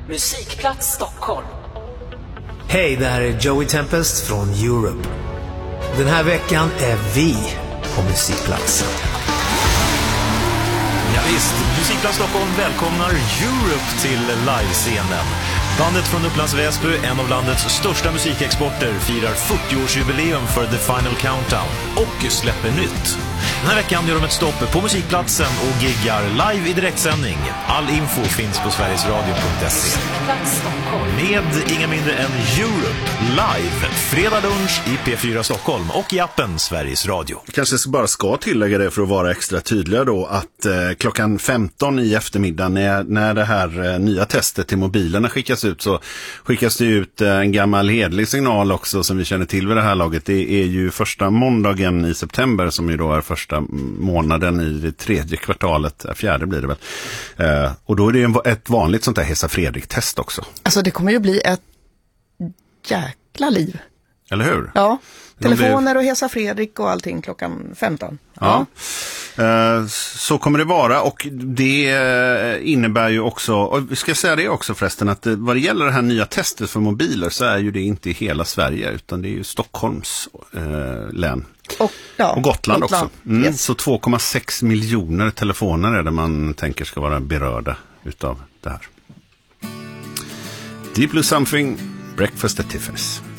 Musikplats Stockholm. Hej, det här är Joey Tempest från Europe. Den här veckan är vi på Musikplats. Ja, visst, Musikplats Stockholm välkomnar Europe till livescenen. Bandet från Upplands Väsby, en av landets största musikexporter, firar 40-årsjubileum för The Final Countdown och släpper nytt. Den här veckan gör de ett stopp på Musikplatsen och giggar live i direktsändning. All info finns på sverigesradio.se. Med inga mindre än Europe live, fredag lunch i P4 Stockholm och i appen Sveriges Radio. Kanske bara ska tillägga det för att vara extra tydliga då att klockan 15 i eftermiddag när det här nya testet till mobilerna skickas ut, så skickas det ut en gammal hedlig signal också som vi känner till vid det här laget. Det är ju första måndagen i september som ju då är första månaden i det tredje kvartalet, fjärde blir det väl. Och då är det ett vanligt sånt här Hesa Fredrik-test också. Alltså det kommer ju bli ett jäkla liv. Eller hur? Ja, telefoner och Hesa Fredrik och allting klockan 15. Ja. Så kommer det vara, och det innebär ju också, och vi ska säga det också förresten, att vad det gäller det här nya testet för mobiler så är ju det inte i hela Sverige utan det är ju Stockholms län. Och Gotland också. Yes. Så 2,6 miljoner telefoner är det man tänker ska vara berörda utav det här. Deep Blue Something, Breakfast at Tiffany's.